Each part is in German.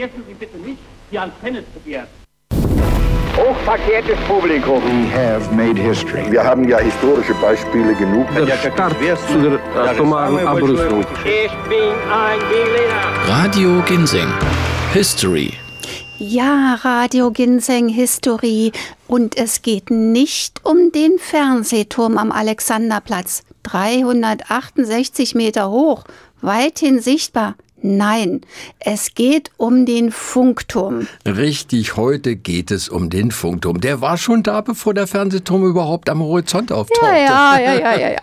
vergessen Sie bitte nicht, die Antenne zu werten. Hochverkehrtes Publikum. We have made history. Wir haben ja historische Beispiele genug. Der Start zu der atomaren Abrüstung. Ich bin ein Berliner. Radio Ginseng. History. Ja, Radio Ginseng History. Und es geht nicht um den Fernsehturm am Alexanderplatz. 368 Meter hoch, weithin sichtbar. Nein, es geht um den Funkturm. Richtig, heute geht es um den Funkturm. Der war schon da, bevor der Fernsehturm überhaupt am Horizont auftauchte. Ja.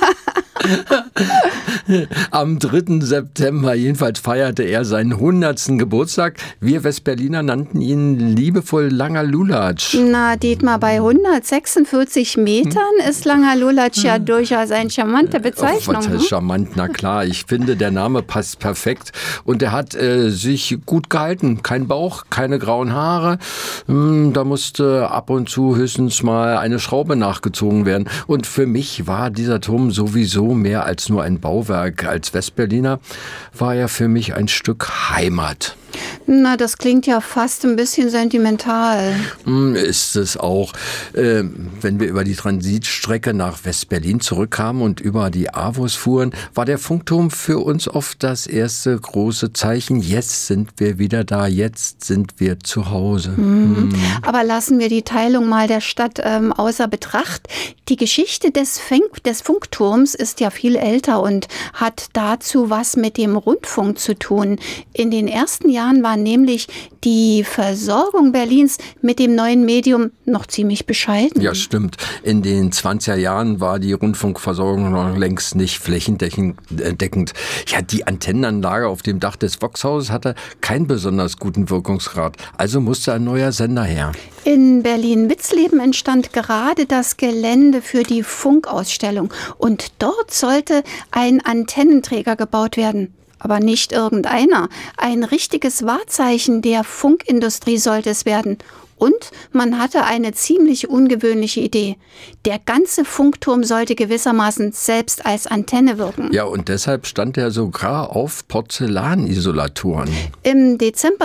Am 3. September jedenfalls feierte er seinen 100. Geburtstag. Wir Westberliner nannten ihn liebevoll Langer Lulatsch. Na, Dietmar, bei 146 Metern ist Langer Lulatsch ja durchaus eine charmante Bezeichnung. Was heißt charmant? Na klar, ich finde, der Name passt perfekt. Und er hat sich gut gehalten. Kein Bauch, keine grauen Haare. Da musste ab und zu höchstens mal eine Schraube nachgezogen werden. Und für mich war dieser Turm sowieso mehr als nur ein Bauwerk. Als Westberliner war er für mich ein Stück Heimat. Na, das klingt ja fast ein bisschen sentimental. Ist es auch. Wenn wir über die Transitstrecke nach Westberlin zurückkamen und über die AWOS fuhren, war der Funkturm für uns oft das erste große Zeichen. Jetzt sind wir wieder da, jetzt sind wir zu Hause. Aber lassen wir die Teilung mal der Stadt außer Betracht. Die Geschichte des Funkturms ist ja viel älter und hat dazu was mit dem Rundfunk zu tun. In den ersten Jahren war nämlich die Versorgung Berlins mit dem neuen Medium noch ziemlich bescheiden. Ja, stimmt. In den 20er Jahren war die Rundfunkversorgung noch längst nicht flächendeckend. Ja, die Antennenanlage auf dem Dach des Voxhauses hatte keinen besonders guten Wirkungsgrad. Also musste ein neuer Sender her. In Berlin-Witzleben entstand gerade das Gelände für die Funkausstellung. Und dort sollte ein Antennenträger gebaut werden. Aber nicht irgendeiner. Ein richtiges Wahrzeichen der Funkindustrie sollte es werden. Und man hatte eine ziemlich ungewöhnliche Idee. Der ganze Funkturm sollte gewissermaßen selbst als Antenne wirken. Ja, und deshalb stand er sogar auf Porzellanisolatoren. Im Dezember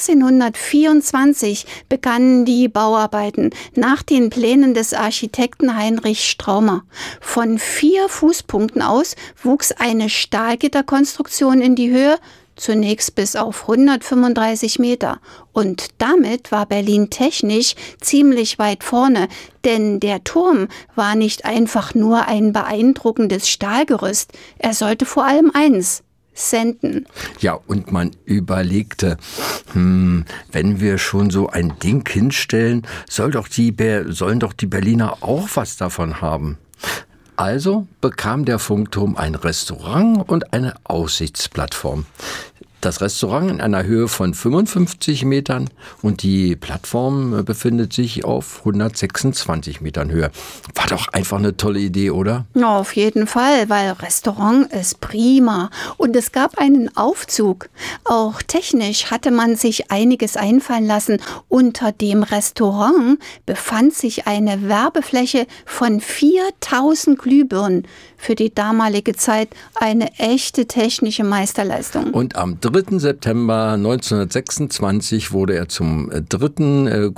1924 begannen die Bauarbeiten nach den Plänen des Architekten Heinrich Straumer. Von 4 Fußpunkten aus wuchs eine Stahlgitterkonstruktion in die Höhe, zunächst bis auf 135 Meter. Und damit war Berlin technisch ziemlich weit vorne, denn der Turm war nicht einfach nur ein beeindruckendes Stahlgerüst. Er sollte vor allem eins: senden. Ja, und man überlegte, wenn wir schon so ein Ding hinstellen, sollen doch die Berliner auch was davon haben. Also bekam der Funkturm ein Restaurant und eine Aussichtsplattform. Das Restaurant in einer Höhe von 55 Metern und die Plattform befindet sich auf 126 Metern Höhe. War doch einfach eine tolle Idee, oder? Ja, auf jeden Fall, weil Restaurant ist prima. Und es gab einen Aufzug. Auch technisch hatte man sich einiges einfallen lassen. Unter dem Restaurant befand sich eine Werbefläche von 4000 Glühbirnen. Für die damalige Zeit eine echte technische Meisterleistung. Und am 3. September 1926 wurde er zur dritten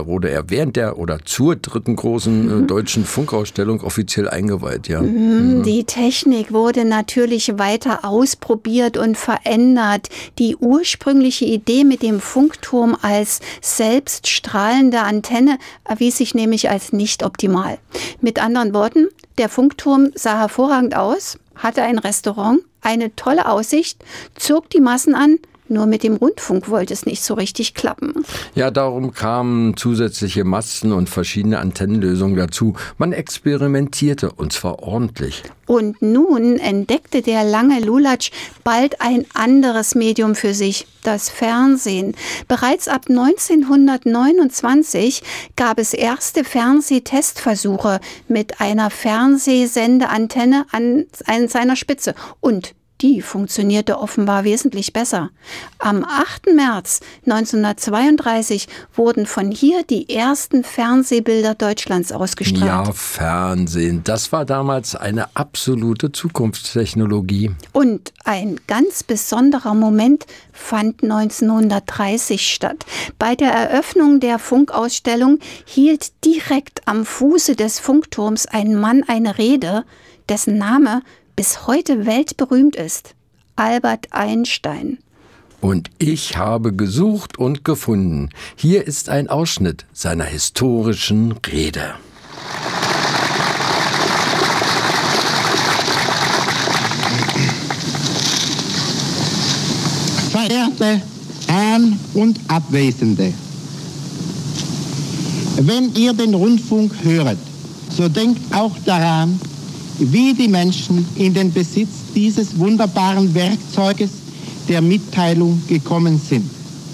großen deutschen Funkausstellung offiziell eingeweiht. Ja. Die Technik wurde natürlich weiter ausprobiert und verändert. Die ursprüngliche Idee mit dem Funkturm als selbststrahlende Antenne erwies sich nämlich als nicht optimal. Mit anderen Worten, der Funkturm sah hervorragend aus, hatte ein Restaurant, eine tolle Aussicht, zog die Massen an, nur mit dem Rundfunk wollte es nicht so richtig klappen. Ja, darum kamen zusätzliche Masten und verschiedene Antennenlösungen dazu. Man experimentierte, und zwar ordentlich. Und nun entdeckte der Lange Lulatsch bald ein anderes Medium für sich, das Fernsehen. Bereits ab 1929 gab es erste Fernsehtestversuche mit einer Fernsehsendeantenne an seiner Spitze. Und Die funktionierte offenbar wesentlich besser. Am 8. März 1932 wurden von hier die ersten Fernsehbilder Deutschlands ausgestrahlt. Ja, Fernsehen, das war damals eine absolute Zukunftstechnologie. Und ein ganz besonderer Moment fand 1930 statt. Bei der Eröffnung der Funkausstellung hielt direkt am Fuße des Funkturms ein Mann eine Rede, dessen Name bis heute weltberühmt ist. Albert Einstein. Und ich habe gesucht und gefunden. Hier ist ein Ausschnitt seiner historischen Rede. Verehrte An- und Abwesende, wenn ihr den Rundfunk höret, so denkt auch daran, wie die Menschen in den Besitz dieses wunderbaren Werkzeuges der Mitteilung gekommen sind.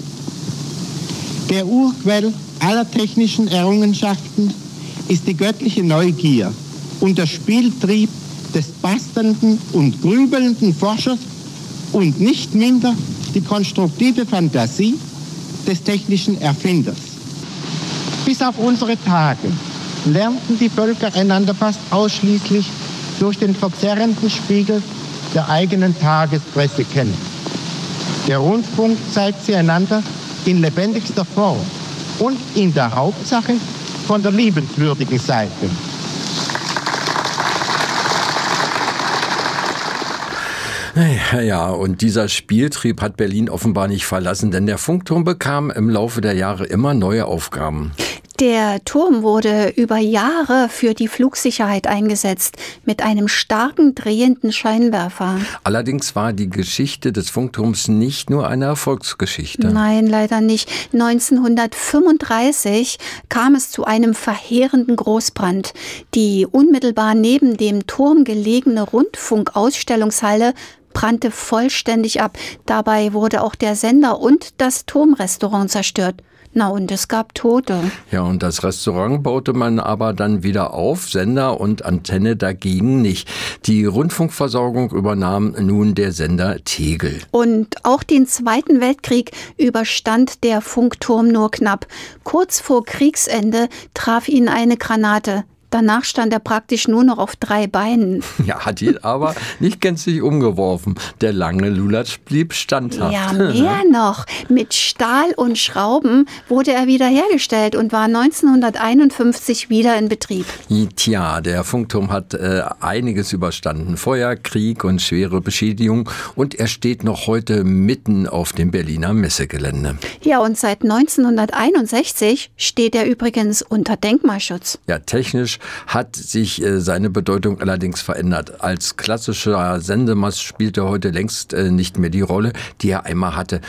Der Urquell aller technischen Errungenschaften ist die göttliche Neugier und der Spieltrieb des bastelnden und grübelnden Forschers und nicht minder die konstruktive Fantasie des technischen Erfinders. Bis auf unsere Tage lernten die Völker einander fast ausschließlich durch den verzerrenden Spiegel der eigenen Tagespresse kennen. Der Rundfunk zeigt sie einander in lebendigster Form und in der Hauptsache von der liebenswürdigen Seite. Ja, und dieser Spieltrieb hat Berlin offenbar nicht verlassen, denn der Funkturm bekam im Laufe der Jahre immer neue Aufgaben. Der Turm wurde über Jahre für die Flugsicherheit eingesetzt, mit einem starken drehenden Scheinwerfer. Allerdings war die Geschichte des Funkturms nicht nur eine Erfolgsgeschichte. Nein, leider nicht. 1935 kam es zu einem verheerenden Großbrand. Die unmittelbar neben dem Turm gelegene Rundfunkausstellungshalle brannte vollständig ab. Dabei wurde auch der Sender und das Turmrestaurant zerstört. Na, und es gab Tote. Ja, und das Restaurant baute man aber dann wieder auf, Sender und Antenne dagegen nicht. Die Rundfunkversorgung übernahm nun der Sender Tegel. Und auch den Zweiten Weltkrieg überstand der Funkturm nur knapp. Kurz vor Kriegsende traf ihn eine Granate. Danach stand er praktisch nur noch auf 3 Beinen. Ja, hat ihn aber nicht gänzlich umgeworfen. Der lange Lulatsch blieb standhaft. Ja, mehr noch. Mit Stahl und Schrauben wurde er wieder hergestellt und war 1951 wieder in Betrieb. Tja, der Funkturm hat einiges überstanden. Feuer, Krieg und schwere Beschädigung. Und er steht noch heute mitten auf dem Berliner Messegelände. Ja, und seit 1961 steht er übrigens unter Denkmalschutz. Ja, technisch hat sich seine Bedeutung allerdings verändert. Als klassischer Sendemast spielt er heute längst nicht mehr die Rolle, die er einmal hatte.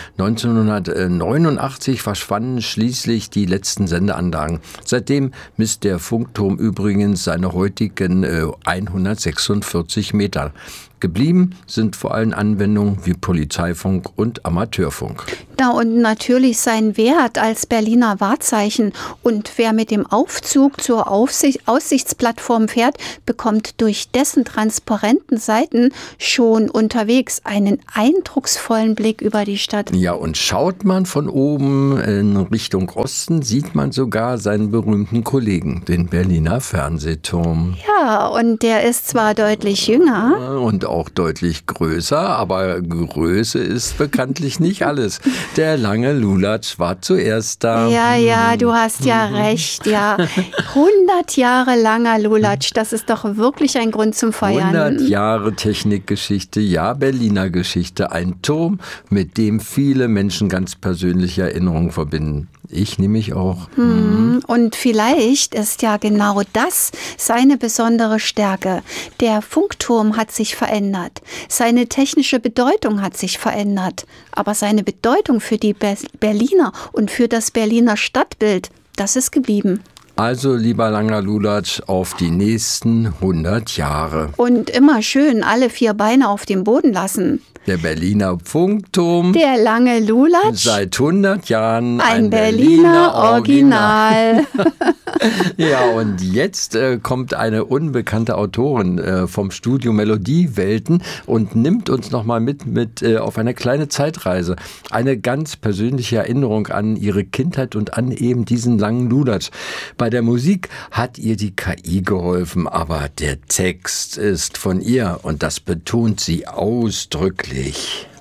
1989 verschwanden schließlich die letzten Sendeanlagen. Seitdem misst der Funkturm übrigens seine heutigen 146 Meter. Geblieben sind vor allem Anwendungen wie Polizeifunk und Amateurfunk. Ja, und natürlich sein Wert als Berliner Wahrzeichen. Und wer mit dem Aufzug zur Aussichtsplattform fährt, bekommt durch dessen transparenten Seiten schon unterwegs einen eindrucksvollen Blick über die Stadt. Ja, und schaut man von oben in Richtung Osten, sieht man sogar seinen berühmten Kollegen, den Berliner Fernsehturm. Ja, und der ist zwar deutlich jünger und auch deutlich größer, aber Größe ist bekanntlich nicht alles. Der lange Lulatsch war zuerst da. Ja, du hast ja recht, ja. 100 Jahre langer Lulatsch, das ist doch wirklich ein Grund zum Feiern. 100 Jahre Technikgeschichte, ja, Berliner Geschichte. Ein Turm, mit dem viele Menschen ganz persönliche Erinnerungen verbinden. Ich nämlich auch. Und vielleicht ist ja genau das seine besondere Stärke. Der Funkturm hat sich verändert. Seine technische Bedeutung hat sich verändert. Aber seine Bedeutung für die Berliner und für das Berliner Stadtbild, das ist geblieben. Also, lieber langer Lulatsch, auf die nächsten 100 Jahre. Und immer schön alle 4 Beine auf dem Boden lassen. Der Berliner Funkturm. Der lange Lulatsch. Seit 100 Jahren ein Berliner Original. Ja, und jetzt kommt eine unbekannte Autorin vom Studio Melodiewelten und nimmt uns nochmal mit auf eine kleine Zeitreise. Eine ganz persönliche Erinnerung an ihre Kindheit und an eben diesen langen Lulatsch. Bei der Musik hat ihr die KI geholfen, aber der Text ist von ihr und das betont sie ausdrücklich.